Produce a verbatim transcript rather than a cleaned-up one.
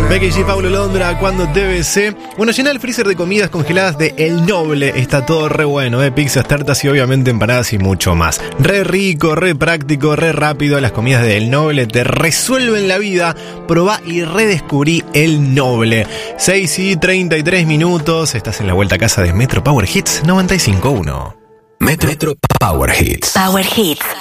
Becky G, Paulo Londra, cuando T V C. Bueno, llena el freezer de comidas congeladas de El Noble. Está todo re bueno, ¿eh? Pizzas, tartas y obviamente empanadas y mucho más. Re rico, re práctico, re rápido. Las comidas de El Noble te resuelven la vida. Probá y redescubrí El Noble. seis y treinta y tres minutos. Estás en la vuelta a casa de Metro Power Hits noventa y cinco punto uno. Metro Power Hits. Power Hits.